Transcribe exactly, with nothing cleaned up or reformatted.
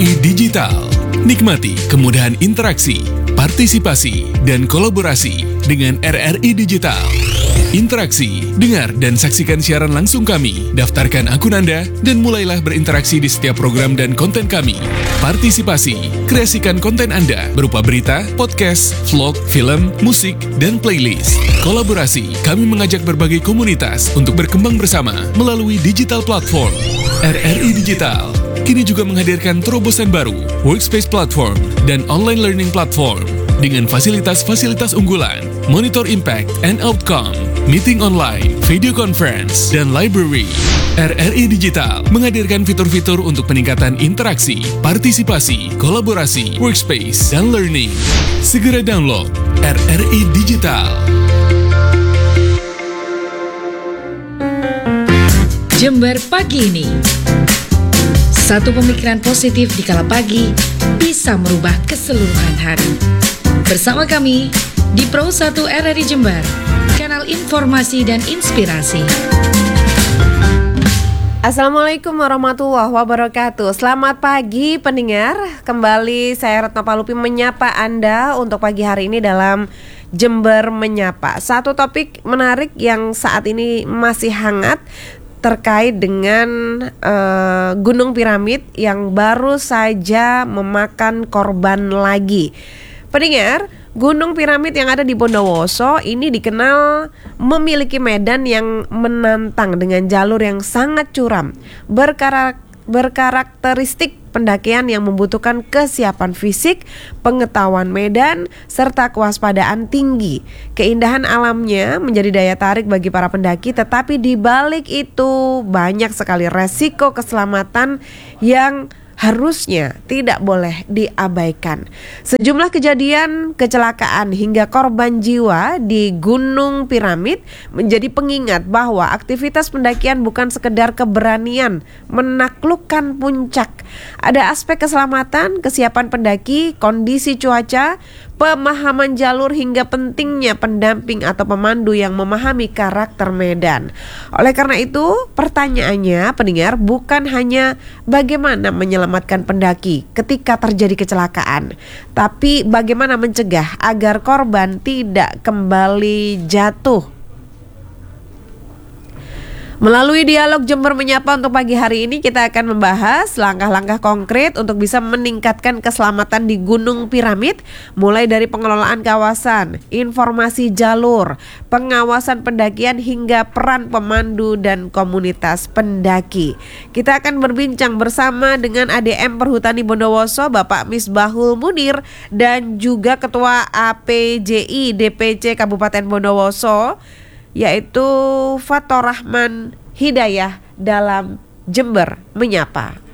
I Digital. Nikmati kemudahan interaksi, partisipasi, dan kolaborasi dengan R R I Digital. Interaksi, dengar dan saksikan siaran langsung kami, daftarkan akun Anda, dan mulailah berinteraksi di setiap program dan konten kami. Partisipasi, kreasikan konten Anda berupa berita, podcast, vlog, film, musik, dan playlist. Kolaborasi, kami mengajak berbagai komunitas untuk berkembang bersama melalui digital platform. R R I Digital kini juga menghadirkan terobosan baru, workspace platform, dan online learning platform dengan fasilitas-fasilitas unggulan, monitor impact and outcome, meeting online, video conference, dan library. R R I Digital menghadirkan fitur-fitur untuk peningkatan interaksi, partisipasi, kolaborasi, workspace, dan learning. Segera download R R I Digital. Jember pagi ini. Satu pemikiran positif di kala pagi bisa merubah keseluruhan hari. Bersama kami di Pro satu R R I Jember, kanal informasi dan inspirasi. Assalamualaikum warahmatullahi wabarakatuh. Selamat pagi pendengar. Kembali saya Retno Palupi menyapa Anda untuk pagi hari ini dalam Jember Menyapa. Satu topik menarik yang saat ini masih hangat terkait dengan uh, Gunung Piramid yang baru saja memakan korban lagi. Pendengar, Gunung Piramid yang ada di Bondowoso ini dikenal memiliki medan yang menantang dengan jalur yang sangat curam, berkarak- berkarakteristik pendakian yang membutuhkan kesiapan fisik, pengetahuan medan, serta kewaspadaan tinggi. Keindahan alamnya menjadi daya tarik bagi para pendaki, tetapi di balik itu banyak sekali resiko keselamatan yang harusnya tidak boleh diabaikan. Sejumlah kejadian kecelakaan hingga korban jiwa di Gunung Piramid menjadi pengingat bahwa aktivitas pendakian bukan sekedar keberanian menaklukkan puncak. Ada aspek keselamatan, kesiapan pendaki, kondisi cuaca, pemahaman jalur hingga pentingnya pendamping atau pemandu yang memahami karakter medan. Oleh karena itu, pertanyaannya pendengar bukan hanya bagaimana menyelamatkan pendaki ketika terjadi kecelakaan, tapi bagaimana mencegah agar korban tidak kembali jatuh. Melalui dialog Jember Menyapa untuk pagi hari ini kita akan membahas langkah-langkah konkret untuk bisa meningkatkan keselamatan di Gunung Piramid, mulai dari pengelolaan kawasan, informasi jalur, pengawasan pendakian hingga peran pemandu dan komunitas pendaki. Kita akan berbincang bersama dengan A D M Perhutani Bondowoso Bapak Misbahul Munir dan juga Ketua A P J I D P C Kabupaten Bondowoso, yaitu Fathur Rahman Hidayah dalam Jember Menyapa.